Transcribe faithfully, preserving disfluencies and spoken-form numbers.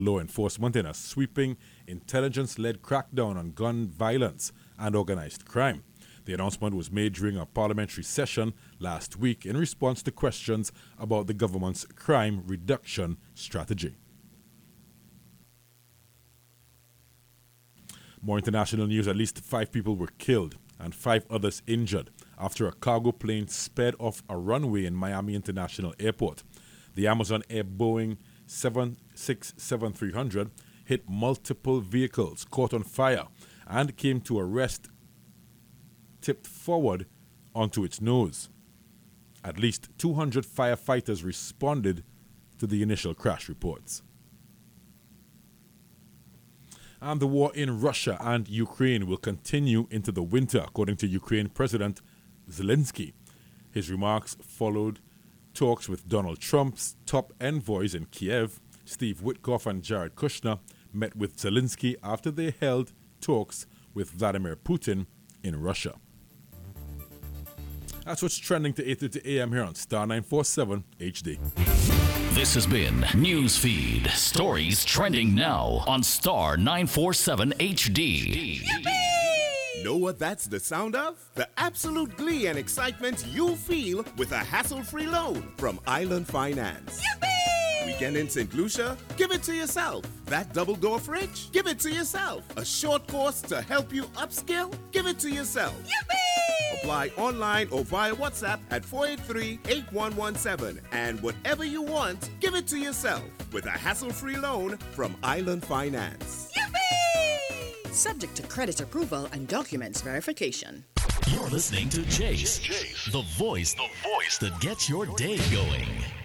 law enforcement in a sweeping, intelligence-led crackdown on gun violence and organized crime. The announcement was made during a parliamentary session last week in response to questions about the government's crime reduction strategy. More international news: at least five people were killed and five others injured after a cargo plane sped off a runway in Miami International Airport. The Amazon Air Boeing seven sixty-seven three hundred hit multiple vehicles, caught on fire, and came to a rest tipped forward onto its nose. At least two hundred firefighters responded to the initial crash reports. And the war in Russia and Ukraine will continue into the winter, according to Ukraine President Zelensky. His remarks followed talks with Donald Trump's top envoys in Kiev. Steve Witkoff and Jared Kushner met with Zelensky after they held talks with Vladimir Putin in Russia. That's what's trending to eight thirty a m here on Star nine forty-seven H D. This has been Newsfeed. Stories trending now on Star nine forty-seven H D. Know what that's the sound of? The absolute glee and excitement you'll feel with a hassle-free loan from Island Finance. Yippee! Weekend in Saint Lucia? Give it to yourself. That double-door fridge? Give it to yourself. A short course to help you upskill? Give it to yourself. Yippee! Apply online or via WhatsApp at four eight three, eight one one seven. And whatever you want, give it to yourself with a hassle-free loan from Island Finance. Yippee! Subject to credit approval and documents verification. You're listening to Chase, the voice, the voice that gets your day going.